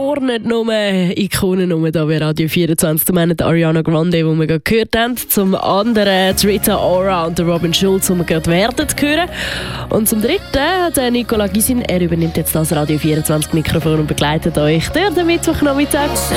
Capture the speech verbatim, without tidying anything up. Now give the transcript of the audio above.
gar nicht nur Ikonen nur da bei Radio vierundzwanzig. Zum einen Ariana Grande, die wir gerade gehört haben. Zum anderen Rita Ora und Robin Schulz, die wir gerade werden hören. Und zum dritten der Nicola Gysin. Er übernimmt jetzt das Radio vierundzwanzig Mikrofon und begleitet euch durch den Mittwochnachmittag.